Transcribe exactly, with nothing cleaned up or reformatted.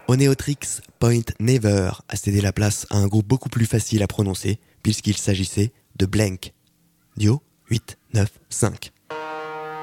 Oneotrix Point Never a cédé la place à un groupe beaucoup plus facile à prononcer puisqu'il s'agissait de Blank. Dio, huit, neuf, cinq.